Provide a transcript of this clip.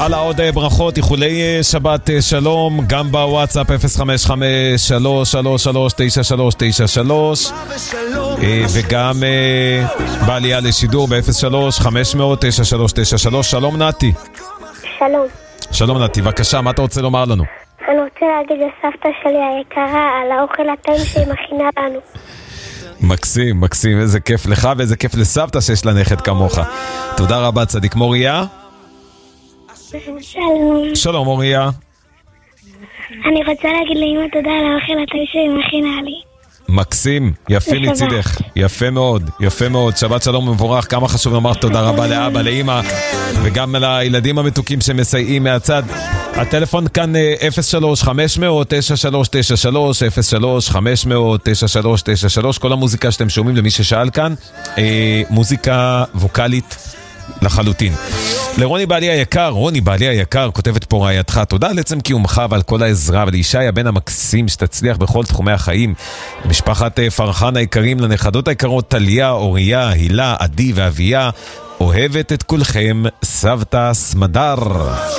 הלאה, עוד ברכות, איחולי שבת שלום, גם בוואטסאפ 055-333-9393 וגם בעלייה לשידור ב-03-500-9393. שלום נתי. שלום. שלום נתי, בבקשה, מה אתה רוצה לומר לנו? אני רוצה להגיד לסבתא שלי היקרה על האוכל הטעים שהיא מכינה לנו. מקסים, מקסים, איזה כיף לך ואיזה כיף לסבתא שיש לה נכד כמוך. תודה רבה, צדיק. מוריה? שלום. שלום מוריה. אני רוצה להגיד לאמא תודה על האוכל הטעים שהיא מכינה לי. מקסים, יפי מצידך, יפה מאוד, יפה מאוד. שבת שלום ומבורך. כמה חשוב לומר תודה רבה לאבא, לאמא וגם לילדים המתוקים שמסייעים מהצד. הטלפון כאן 03-500-9393, 03-500-9393. כל המוזיקה שאתם שומעים, למי ששאל כאן, מוזיקה ווקלית לחלוטין. לרוני בעלי היקר, רוני בעלי היקר, כותבת פה רעייתך, תודה על עצם קיומך ועל כל העזרה, ולישי הבן המקסים שתצליח בכל תחומי החיים. למשפחת פרחן היקרים, לנכדות היקרות טליה, אוריה, הילה, עדי ואביה, אוהבת את כולכם, סבתא סמדר.